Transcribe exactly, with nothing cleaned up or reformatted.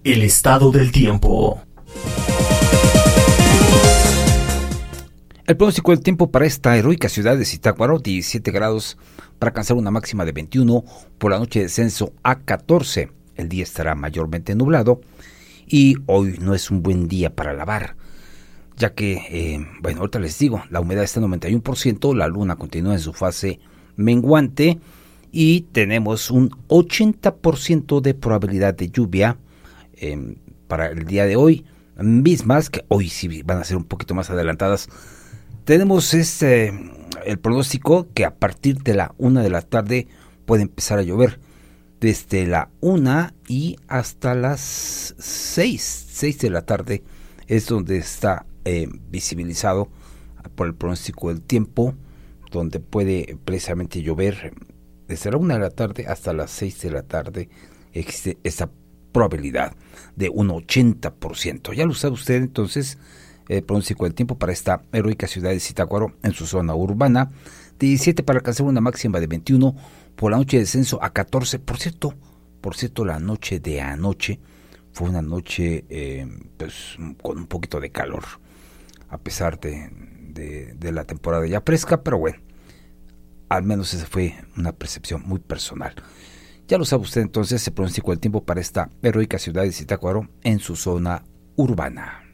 El estado del tiempo. El pronóstico del tiempo para esta heroica ciudad de Zitácuaro: diecisiete grados para alcanzar una máxima de veintiuno, por la noche descenso a catorce. El día estará mayormente nublado y hoy no es un buen día para lavar, ya que, eh, bueno, ahorita les digo, la humedad está en noventa y uno por ciento, la luna continúa en su fase menguante y tenemos un ochenta por ciento de probabilidad de lluvia eh, para el día de hoy, mismas que hoy sí van a ser un poquito más adelantadas. Tenemos este, el pronóstico que a partir de la una de la tarde puede empezar a llover. Desde la una y hasta las seis, seis de la tarde es donde está eh, visibilizado por el pronóstico del tiempo, donde puede precisamente llover desde la una de la tarde hasta las seis de la tarde. Existe esa probabilidad de un ochenta por ciento. Ya lo sabe usted, entonces, el pronóstico del tiempo para esta heroica ciudad de Zitácuaro en su zona urbana: diecisiete para alcanzar una máxima de veintiuno, por la noche de descenso a catorce. Por cierto, por cierto, la noche de anoche fue una noche eh, pues, con un poquito de calor, a pesar de, de, de la temporada ya fresca, pero bueno, al menos esa fue una percepción muy personal. Ya lo sabe usted, entonces, el pronóstico del tiempo para esta heroica ciudad de Zitácuaro en su zona urbana.